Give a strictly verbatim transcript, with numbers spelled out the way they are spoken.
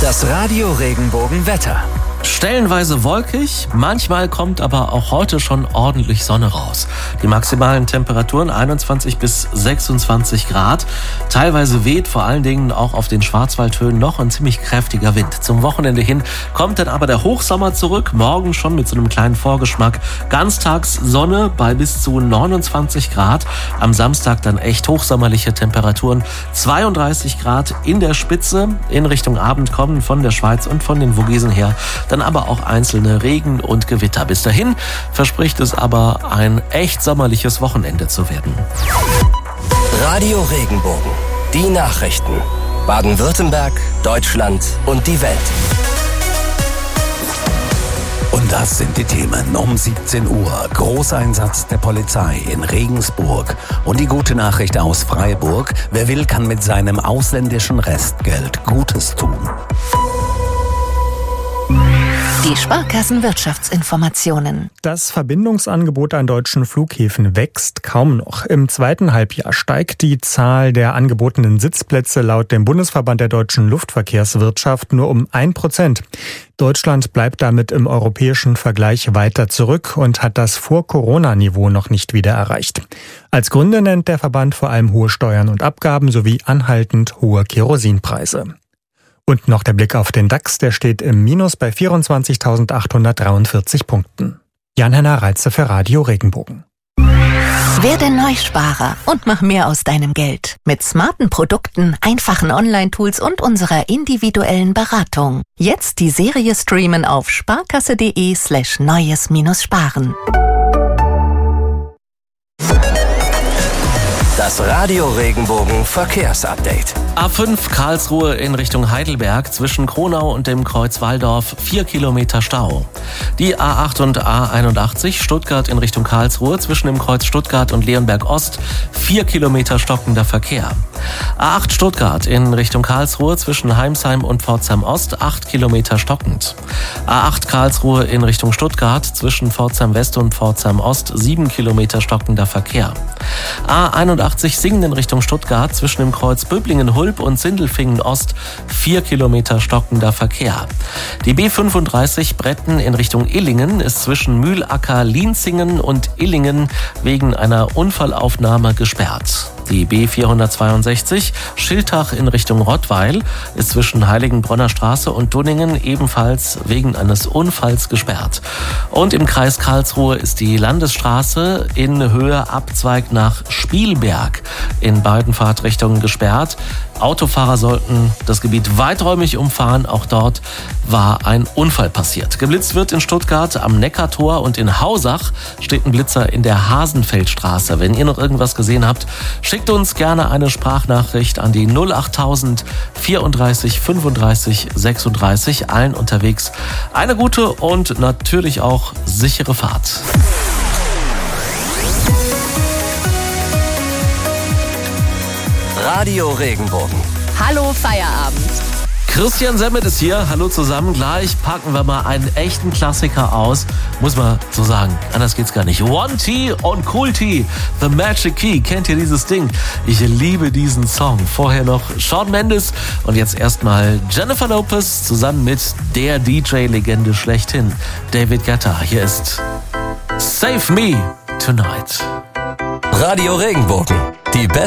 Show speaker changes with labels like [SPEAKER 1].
[SPEAKER 1] Das Radio Regenbogen-Wetter.
[SPEAKER 2] Stellenweise wolkig, manchmal kommt aber auch heute schon ordentlich Sonne raus. Die maximalen Temperaturen einundzwanzig bis sechsundzwanzig Grad. Teilweise weht vor allen Dingen auch auf den Schwarzwaldhöhen noch ein ziemlich kräftiger Wind. Zum Wochenende hin kommt dann aber der Hochsommer zurück. Morgen schon mit so einem kleinen Vorgeschmack. Ganztags Sonne bei bis zu neunundzwanzig Grad. Am Samstag dann echt hochsommerliche Temperaturen. zweiunddreißig Grad in der Spitze. In Richtung Abend kommen von der Schweiz und von den Vogesen her dann aber auch einzelne Regen- und Gewitter. Bis dahin verspricht es aber ein echt sommerliches Wochenende zu werden.
[SPEAKER 1] Radio Regenbogen. Die Nachrichten. Baden-Württemberg, Deutschland und die Welt.
[SPEAKER 3] Und das sind die Themen um siebzehn Uhr. Großeinsatz der Polizei in Regensburg. Und die gute Nachricht aus Freiburg. Wer will, kann mit seinem ausländischen Restgeld Gutes tun.
[SPEAKER 4] Die Sparkassen-Wirtschaftsinformationen.
[SPEAKER 5] Das Verbindungsangebot an deutschen Flughäfen wächst kaum noch. Im zweiten Halbjahr steigt die Zahl der angebotenen Sitzplätze laut dem Bundesverband der deutschen Luftverkehrswirtschaft nur um ein Prozent. Deutschland bleibt damit im europäischen Vergleich weiter zurück und hat das Vor-Corona-Niveau noch nicht wieder erreicht. Als Gründe nennt der Verband vor allem hohe Steuern und Abgaben sowie anhaltend hohe Kerosinpreise. Und noch der Blick auf den DAX, der steht im Minus bei vierundzwanzigtausendachthundertdreiundvierzig Punkten. Jan-Henner Reitze für Radio Regenbogen.
[SPEAKER 4] Werde Neusparer und mach mehr aus deinem Geld. Mit smarten Produkten, einfachen Online-Tools und unserer individuellen Beratung. Jetzt die Serie streamen auf sparkasse.de slash neues minus sparen.
[SPEAKER 1] Das Radio Regenbogen Verkehrsupdate.
[SPEAKER 2] A fünf Karlsruhe in Richtung Heidelberg zwischen Kronau und dem Kreuz Walldorf, vier Kilometer Stau. Die A acht und A einundachtzig Stuttgart in Richtung Karlsruhe zwischen dem Kreuz Stuttgart und Leonberg Ost, vier Kilometer stockender Verkehr. A acht Stuttgart in Richtung Karlsruhe zwischen Heimsheim und Pforzheim Ost, acht Kilometer stockend. A acht Karlsruhe in Richtung Stuttgart zwischen Pforzheim West und Pforzheim Ost, sieben Kilometer stockender Verkehr. A einundachtzig Singen in Richtung Stuttgart zwischen dem Kreuz Böblingen-Hulb und Sindelfingen Ost, vier Kilometer stockender Verkehr. Die B fünfunddreißig Bretten in Richtung Illingen ist zwischen Mühlacker, Lienzingen und Illingen wegen einer Unfallaufnahme gesperrt. Die B vierhundertzweiundsechzig Schiltach in Richtung Rottweil ist zwischen Heiligenbronner Straße und Dunningen ebenfalls wegen eines Unfalls gesperrt. Und im Kreis Karlsruhe ist die Landesstraße in Höhe Abzweig nach Spielberg in beiden Fahrtrichtungen gesperrt. Autofahrer sollten das Gebiet weiträumig umfahren. Auch dort war ein Unfall passiert. Geblitzt wird in Stuttgart am Neckartor und in Hausach steht ein Blitzer in der Hasenfeldstraße. Wenn ihr noch irgendwas gesehen habt, schickt uns gerne eine Sprachnachricht an die null achttausend vierunddreißig fünfunddreißig sechsunddreißig. Allen unterwegs eine gute und natürlich auch sichere Fahrt.
[SPEAKER 1] Radio Regenbogen.
[SPEAKER 6] Hallo Feierabend.
[SPEAKER 2] Christian Semmet ist hier. Hallo zusammen. Gleich packen wir mal einen echten Klassiker aus. Muss man so sagen. Anders geht's gar nicht. One T und Cool T. The Magic Key. Kennt ihr dieses Ding? Ich liebe diesen Song. Vorher noch Shawn Mendes und jetzt erstmal Jennifer Lopez zusammen mit der D J-Legende schlechthin, David Guetta. Hier ist Save Me Tonight.
[SPEAKER 1] Radio Regenbogen. Die beste